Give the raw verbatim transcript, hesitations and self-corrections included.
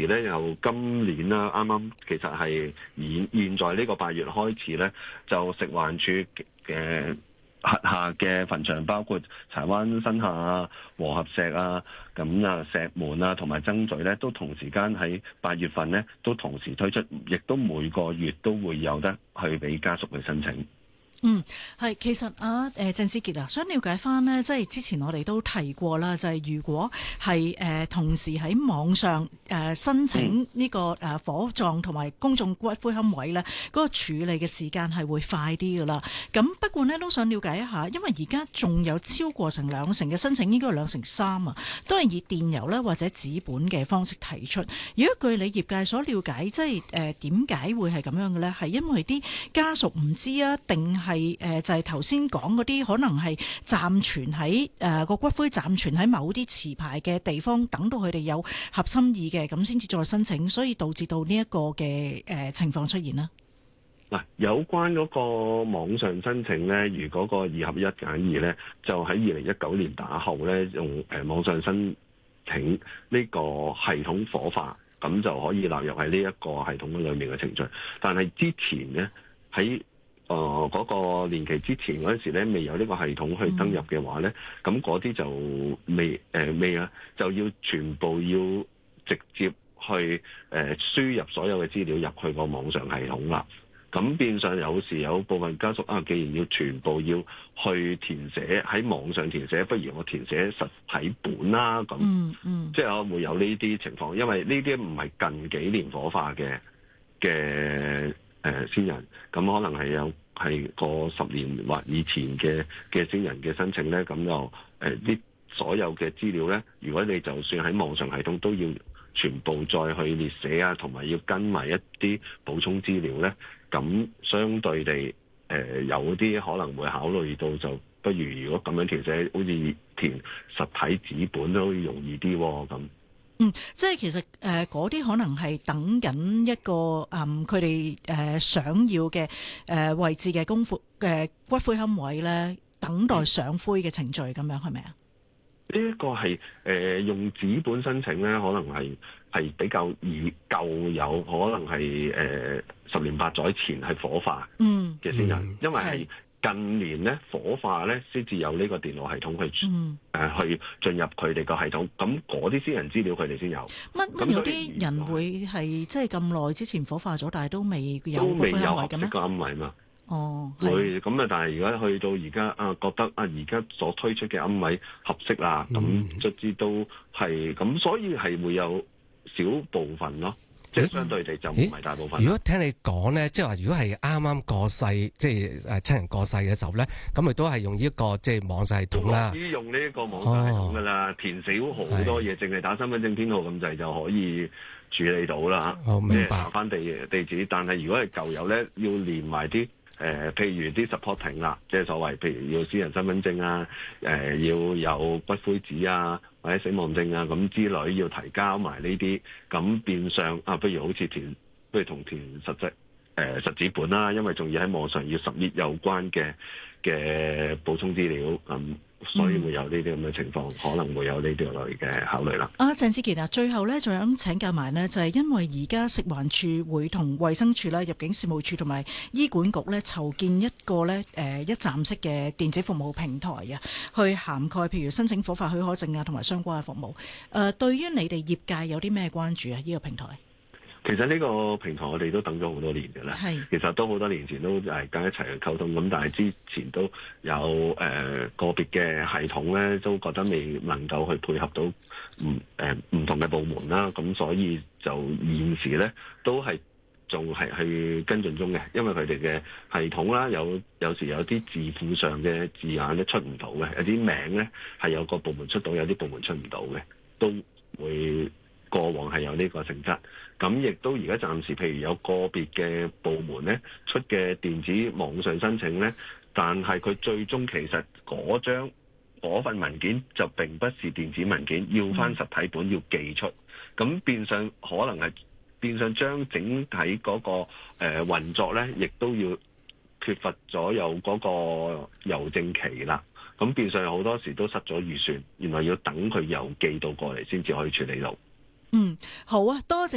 咧，由今年啦，啱啱其實係現現在呢個八月開始咧，就食環署嘅轄下嘅墳場，包括柴灣新廈啊、和合石啊、咁啊石門啊同埋曾咀咧，都同時間喺八月份咧都同時推出，亦都每個月都會有得去俾家屬去申請。 嗯，係，其實啊，誒鄭志傑啊，想了解翻呢，即係之前我哋都提過啦，就係、是、如果係誒、呃、同時喺網上誒、呃、申請呢個誒火葬同埋公眾骨灰龕位呢，嗰、那個處理嘅時間係會快啲噶啦。咁不過呢，都想了解一下，因為而家仲有超過成兩成嘅申請，應該有兩成三啊，都係以電郵咧或者紙本嘅方式提出。如果據你業界所了解，即係誒點解會係咁樣嘅呢？係因為啲家屬唔知啊，定係？係誒，就係頭先講嗰啲，可能係暫存喺誒個骨灰暫存喺某啲持牌嘅地方，等到佢哋有合心意嘅，咁先至再申請，所以導致到呢一個嘅誒情況出現啦。 嗱，有關嗰個網上申請咧，如果個二合一揀二咧，就喺二零一九年打後咧，用誒網上申請呢個系統火化，咁就可以納入喺呢一個系統裏面嘅程序。但係之前咧喺誒嗰、呃那個年期之前嗰陣時咧，未有呢個系統去登入嘅話咧，咁嗰啲就未誒、呃、未啊，就要全部要直接去誒、呃、輸入所有嘅資料入去個網上系統啦。咁變相有時有部分家屬啊，既然要全部要去填寫喺網上填寫，不如我填寫實體本啦。咁、嗯嗯、即係可能會有呢啲情況，因為呢啲唔係近幾年火化嘅嘅。誒、呃、先人，咁可能係有係個十年或以前嘅嘅先人嘅申請咧，咁就誒啲、呃、所有嘅資料咧，如果你就算喺網上系統都要全部再去列寫啊，同埋要跟埋一啲補充資料咧，咁相對地誒、呃、有啲可能會考慮到，就不如如果咁樣填寫，好似填實體紙本都容易啲喎咁。 嗯，即係其實誒嗰啲可能係等緊一個誒佢哋誒想要嘅誒、呃、位置嘅公庫嘅骨灰龕位咧，等待上灰嘅程序咁樣係咪啊？ 呢一個係誒、呃、用紙本申請咧，可能係係比較以舊有，可能係誒、呃、十年八載前係火化嘅先人，嗯、因為係。近年咧火化咧先至有呢個電腦系統去誒、嗯呃、去進入佢哋個系統，咁嗰啲私人資料佢哋先有。乜乜有啲人會係即係咁耐之前火化咗，但係都未有都未有龕位嘅咩？ 個龕位嘛。 哦， 會咁啊！但係而家去到而家啊，覺得啊，而家所推出嘅龕位合適啦，咁卒之都係咁，所以係會有少部分咯。即係相對地就唔係大部分。 如果聽你講咧，即係話如果係啱啱過世，即係誒親人過世嘅時候咧，咁佢都係用呢一個即係網上系統啦。 可以用呢一個網上系統噶啦，哦、填寫好多嘢，淨係打身份證編號咁滯就可以處理到啦。 哦，明白。 查翻地地址，但係如果係舊有咧，要連埋啲誒，譬如啲 supporting 啦，即係所謂譬如要私人身份證啊，誒、呃、要有骨灰紙啊。或者死亡證啊咁之類要提交埋呢啲，咁變相啊，不如好似填，不如同填實質誒、呃、實紙本啦，因為仲要喺網上要十頁有關嘅嘅補充資料，咁、嗯、所以會有呢啲咁嘅情況，嗯、可能會有呢啲類嘅考慮啦。 啊，鄭志傑啊，最後咧，仲想請教埋呢，就係、是、因為而家食環署會同衛生署啦、入境事務處同埋醫管局咧籌建一個咧誒、呃、一站式嘅電子服務平台啊，去涵蓋譬如申請火化許可證啊同埋相關嘅服務。誒、呃，對於你哋業界有啲咩關注啊？呢、這個平台？ 其實呢個平台我哋都等咗好多年嘅啦，是其實都好多年前都係跟一齊去溝通，咁但係之前都有誒、呃、個別嘅系統咧，都覺得未能夠去配合到唔誒唔同嘅部門啦，咁所以就現時咧都係仲係去跟進中嘅，因為佢哋嘅系統啦，有有時有啲字庫上嘅字眼都出唔到嘅，有啲名咧係有個部門出到，有啲部門出唔到嘅，都會。過往係有呢個性質，咁亦都而家暫時，譬如有個別嘅部門咧出嘅電子網上申請咧，但係佢最終其實嗰張嗰份文件就並不是電子文件，要返實體本要寄出，咁變相可能係變相將整體嗰個誒運作咧，亦都要缺乏咗有嗰個郵政期啦。咁變相好多時都失咗預算，原來要等佢郵寄到過嚟先至可以處理到。 嗯，好啊，多謝。